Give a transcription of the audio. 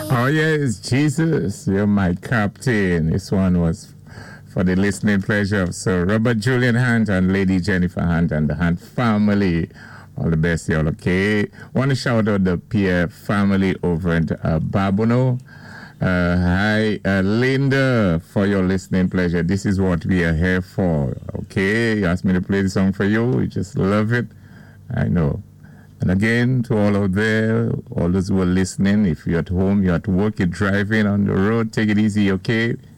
Oh, yes, Jesus, you're my captain. This one was for the listening pleasure of Sir Robert Julian Hunt and Lady Jennifer Hunt and the Hunt family. All the best, y'all, okay? Want to shout out the Pierre family over at Babono. Hi, Linda, for your listening pleasure. This is what we are here for, okay? You asked me to play the song for you. You just love it. I know. And again, to all out there, all those who are listening, if you're at home, you're at work, you're driving on the road, take it easy, okay?